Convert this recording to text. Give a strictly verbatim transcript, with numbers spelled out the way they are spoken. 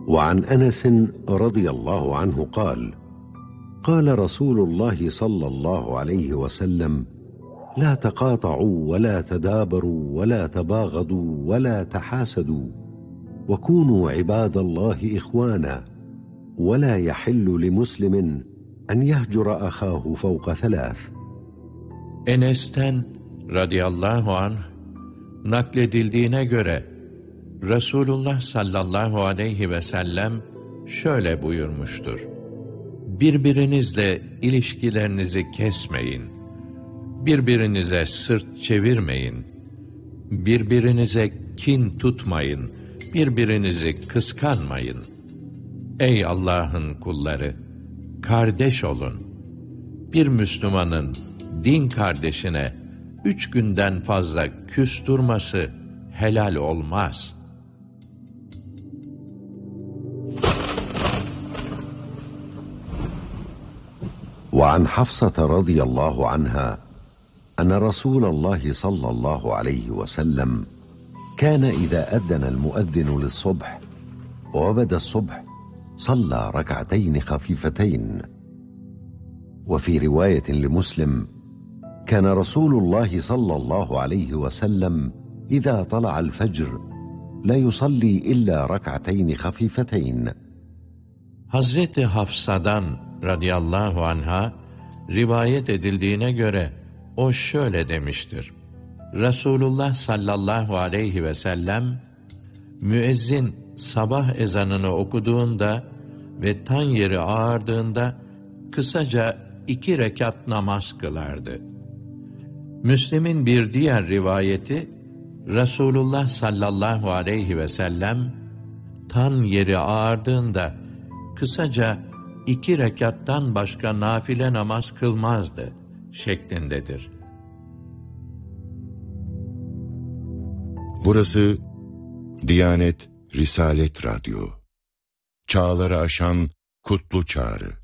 وعن أنس رضي الله عنه قال: قال رسول الله صلى الله عليه وسلم: لا تقاطعوا ولا تدابروا ولا تباغضوا ولا تحاسدوا وكونوا عباد الله إخوانا ولا يحل لمسلم أن يهجر أخاه فوق ثلاث. Enes'ten radıyallahu anh nakledildiğine göre Resulullah sallallahu aleyhi ve sellem şöyle buyurmuştur: Birbirinizle ilişkilerinizi kesmeyin, birbirinize sırt çevirmeyin, birbirinize kin tutmayın, birbirinizi kıskanmayın. Ey Allah'ın kulları! Kardeş olun. Bir Müslümanın din kardeşine üç günden fazla küs durması helal olmaz. وعن حفصة رضي الله عنها أن رسول الله صلى الله عليه وسلم كان إذا أذن المؤذن للصبح ووبد الصبح صلى ركعتين خفيفتين. وفي رواية لمسلم: كان رسول الله صلى الله عليه وسلم إذا طلع الفجر لا يصلي إلا ركعتين خفيفتين. Hazreti Hafsa'dan radıyallahu anha rivayet edildiğine göre o şöyle demiştir: Resulullah sallallahu aleyhi ve sellem müezzin sabah ezanını okuduğunda ve tan yeri ağardığında kısaca iki rekat namaz kılardı. Müslim'in bir diğer rivayeti, Resulullah sallallahu aleyhi ve sellem tan yeri ağardığında kısaca iki rekattan başka nafile namaz kılmazdı şeklindedir. Burası Diyanet Risalet Radyo. Çağları aşan kutlu çağrı.